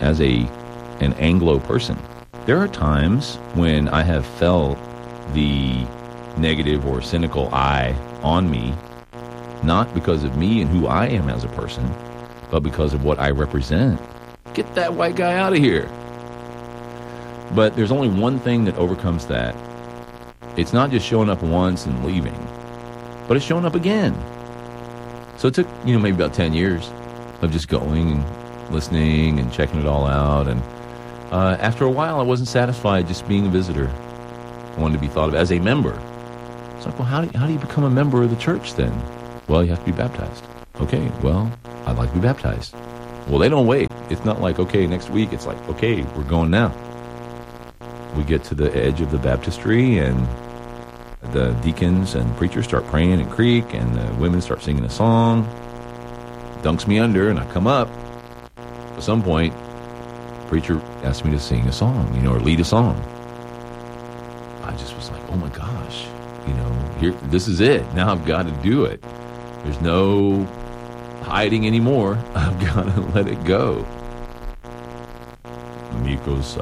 as an Anglo person. There are times when I have felt the negative or cynical eye on me, not because of me and who I am as a person, but because of what I represent. Get that white guy out of here. But there's only one thing that overcomes that. It's not just showing up once and leaving, but it's showing up again. So it took, maybe about 10 years of just going and listening and checking it all out. And after a while, I wasn't satisfied just being a visitor. I wanted to be thought of as a member. It's like, well, how do you become a member of the church then? Well, you have to be baptized. Okay, well, I'd like to be baptized. Well, they don't wait. It's not like, okay, next week. It's like, okay, we're going now. We get to the edge of the baptistry, and the deacons and preachers start praying in Creek, and the women start singing a song. Dunks me under, and I come up. At some point, the preacher asked me to sing a song, or lead a song. I just was like, oh my gosh, here, this is it. Now I've got to do it. There's no hiding anymore. I've got to let it go. Miko's